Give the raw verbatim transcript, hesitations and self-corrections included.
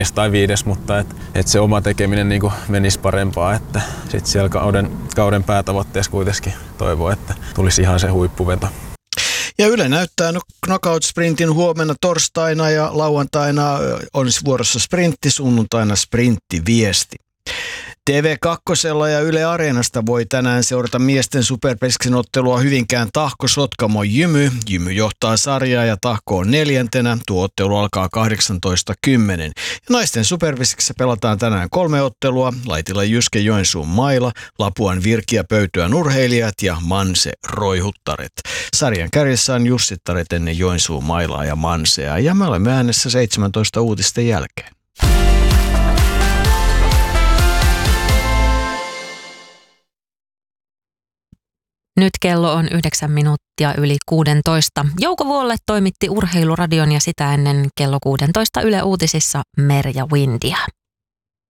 tai viides, mutta et, et se oma tekeminen niin kuin menisi parempaa, että sit siellä kauden, kauden päätavoitteessa kuitenkin toivoo, että tulisi ihan se huippuveto. Ja Yle näyttää Knockout-sprintin huomenna torstaina ja lauantaina on vuorossa sprintti, sunnuntaina sprinttiviesti. T V kaksi ja Yle Areenasta voi tänään seurata miesten superpesksen ottelua Hyvinkään Tahko Sotkamo Jymy. Jymy johtaa sarjaa ja Tahko on neljäntenä. Tuo ottelu alkaa kahdeksantoista kymmenen. Ja naisten superpesksessä pelataan tänään kolme ottelua. Laitila Jyske Joensuun Maila, Lapuan Virki ja Pöytyän Urheilijat ja Manse Roihuttaret. Sarjan kärjessä on Jussittaret ennen Joensuun Mailaa ja Mansea. Ja me olemme äänessä seitsemäntoista uutisten jälkeen. Nyt kello on yhdeksän minuuttia yli kuusitoista. Jouko Vuolle toimitti Urheiluradion ja sitä ennen kello kuusitoista Yle Uutisissa Merja Windia.